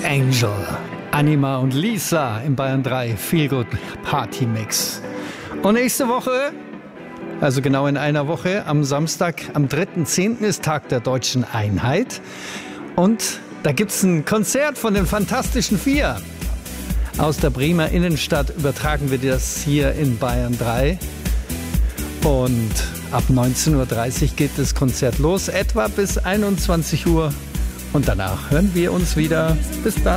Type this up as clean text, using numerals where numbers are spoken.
Angel, Anima und Lisa im Bayern 3 Feel Good Party Mix. Und nächste Woche, also genau in einer Woche, am Samstag, am 3.10. ist Tag der Deutschen Einheit. Und da gibt es ein Konzert von den Fantastischen Vier. Aus der Bremer Innenstadt übertragen wir das hier in Bayern 3. Und ab 19.30 Uhr geht das Konzert los, etwa bis 21 Uhr. Und danach hören wir uns wieder. Bis dann.